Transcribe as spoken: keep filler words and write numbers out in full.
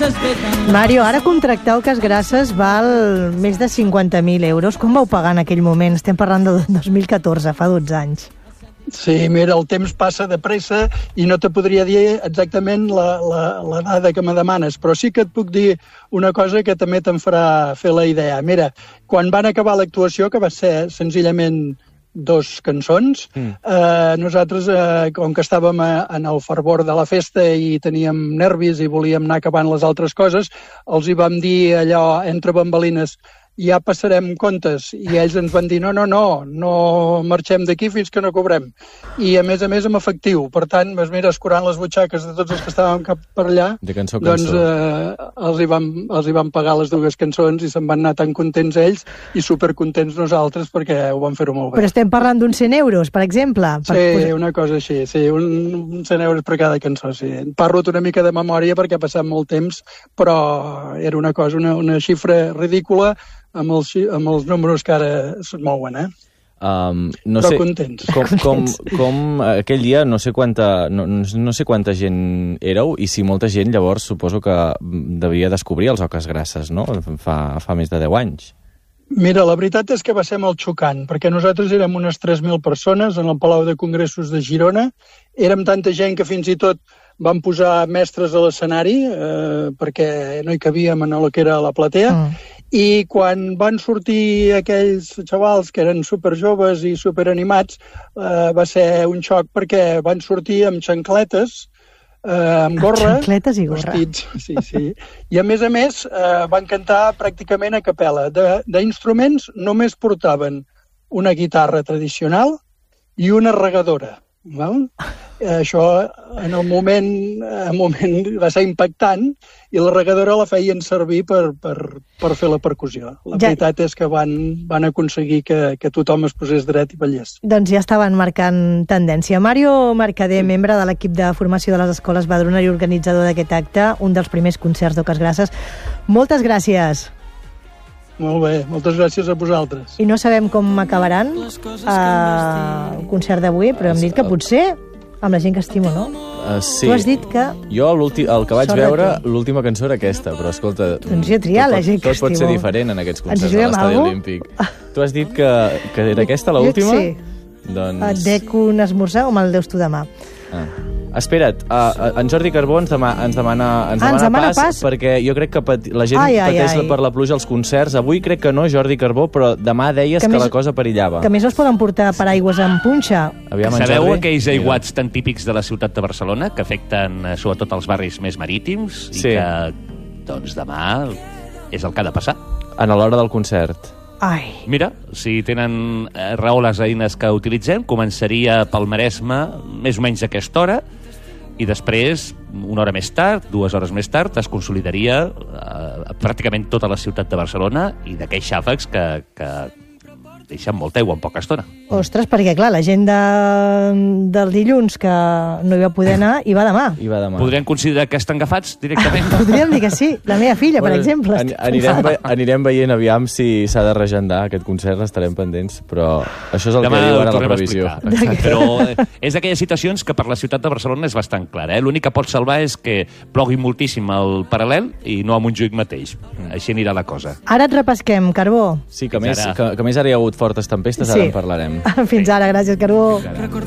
Mario, ara contractar Oques Grasses val més de cinquanta mil euros. Com vau pagar en aquell moment? Estem parlant de dos mil catorze, fa dotze anys. Sí, mira, el temps passa de pressa i no te podria dir exactament la, la, la dada que me demanes, però sí que et puc dir una cosa que també te'n farà fer la idea. Mira, quan van acabar l'actuació, que va ser senzillament dos cançons, mm. eh, nosaltres, eh, com que estàvem a, en el fervor de la festa i teníem nervis i volíem anar acabant les altres coses, els hi vam dir allò entre bambalines: ja passarem comptes, i ells ens van dir no, no, no, no marxem d'aquí fins que no cobrem, i a més a més amb efectiu. Per tant, vas mira, escurant les butxaques de tots els que estàvem cap per allà, de cançó, doncs cançó. Eh, els, hi vam, els hi vam pagar les dues cançons i se'n van anar tan contents ells i supercontents nosaltres perquè ho van fer-ho molt bé. Però estem parlant d'uns cent euros, per exemple? Per Sí, posar... una cosa així, sí, un cent euros per cada cançó, sí. Parlo una mica de memòria perquè ha passat molt temps, però era una cosa, una, una xifra ridícula amb els, amb els números que ara es mouen, eh? Um, no Però sé, contents. Com, com, com aquell dia no sé quanta no, no sé quanta gent éreu, i si molta gent, llavors suposo que devia descobrir els Oques Grasses, no? Fa, fa més de deu anys. Mira, la veritat és que va ser molt xocant, perquè nosaltres érem unes tres mil persones en el Palau de Congressos de Girona. Érem tanta gent que fins i tot van posar mestres a l'escenari, eh, perquè no hi cabíem en el que era la platea, mm. i quan van sortir aquells xavals que eren superjoves i superanimats, eh, va ser un xoc perquè van sortir amb xancletes, eh, amb gorra, xancletes i gorra. Vestits, sí, sí. I a més a més eh, van cantar pràcticament a capella. D'instruments només portaven una guitarra tradicional i una regadora. Val? Això en el moment, en el moment va ser impactant, i la regadora la feien servir per, per, per fer la percussió. La ja... veritat és que van, van aconseguir que, que tothom es posés dret i ballés. Doncs ja estaven marcant tendència. Mario Mercader, membre de l'equip de formació de les escoles Badruna i organitzador d'aquest acte, un dels primers concerts d'Oques Grasses. Moltes gràcies. Molt bé, moltes gràcies a vosaltres. I no sabem com acabaran eh, el concert d'avui, però hem dit que potser amb la gent que estimo, no? Uh, sí. Tu has dit que... Jo el que vaig veure, l'última cançó era aquesta, però escolta... Doncs jo triar la gent que estimo. Tot pot ser diferent en aquests concerts de l'Estadi Olímpic. Tu has dit que, que era aquesta l'última? Sí. Doncs... Et dec un esmorzar o me'l deus tu demà? Ah. Espera't, uh, en Jordi Carbó ens, dema, ens demana, ens ah, demana, ens demana pas, pas perquè jo crec que pati, la gent ai, ai, pateix ai. per la pluja als concerts. Avui crec que no, Jordi Carbó, però demà deies que, que més, la cosa perillava. Que més els poden portar paraigües amb punxa. Aviam, Sabeu Jordi? aquells aiguats tan típics de la ciutat de Barcelona que afecten sobretot els barris més marítims i sí. que, doncs, demà és el que ha de passar. A l'hora del concert. Ai. Mira, si tenen raó les eines que utilitzem, començaria pel Maresme més o menys a aquesta hora, i després, una hora més tard, dues hores més tard, es consolidaria eh, pràcticament tota la ciutat de Barcelona, i d'aquells xàfecs que, que deixen molta aigua en poca estona. Ostres, perquè clar, la gent de, del dilluns que no hi va poder anar, hi va demà. Hi va demà. Podríem considerar que estan agafats directament? Podríem dir que sí. La meva filla, bueno, per exemple. An anirem, ve anirem veient aviam si s'ha de regendar aquest concert, estarem pendents, però això és el demà que diu ara la previsió. Però és d'aquelles situacions que per la ciutat de Barcelona és bastant clara. Eh? L'únic que pot salvar és que plogui moltíssim al Paral·lel i no a Montjuïc mateix. Així anirà la cosa. Ara et repesquem, Carbó. Sí, que més, que, que més ara hi ha hagut fortes tempestes, sí. Ara en parlarem. Fins ara, gràcies, Carbó.